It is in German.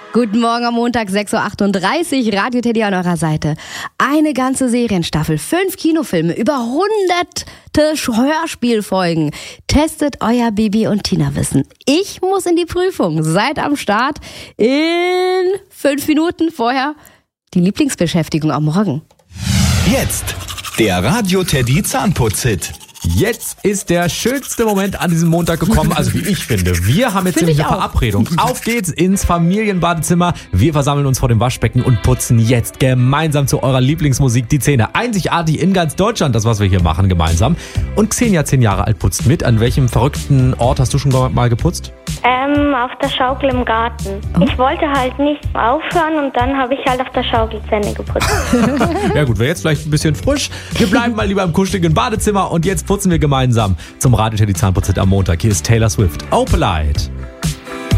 Guten Morgen am Montag, 6.38 Uhr, Radio Teddy an eurer Seite. Eine ganze Serienstaffel, 5 Kinofilme, über hunderte Hörspielfolgen. Testet euer Bibi und Tina-Wissen. Ich muss in die Prüfung. Seid am Start in 5 Minuten vorher die Lieblingsbeschäftigung am Morgen. Jetzt der Radio Teddy Zahnputz-Hit. Jetzt ist der schönste Moment an diesem Montag gekommen, also wie ich finde. Wir haben jetzt nämlich eine Verabredung. Auf geht's ins Familienbadezimmer. Wir versammeln uns vor dem Waschbecken und putzen jetzt gemeinsam zu eurer Lieblingsmusik die Zähne. Einzigartig in ganz Deutschland, das, was wir hier machen gemeinsam. Und Xenia, 10 Jahre alt, putzt mit. An welchem verrückten Ort hast du schon mal geputzt? Auf der Schaukel im Garten. Ich wollte halt nicht aufhören und dann habe ich halt auf der Schaukel Zähne geputzt. Ja gut, wäre jetzt vielleicht ein bisschen frisch. Wir bleiben mal lieber im kuscheligen Badezimmer und jetzt putzen wir gemeinsam zum Radio Teddy Zahnputz am Montag. Hier ist Taylor Swift. Opalite.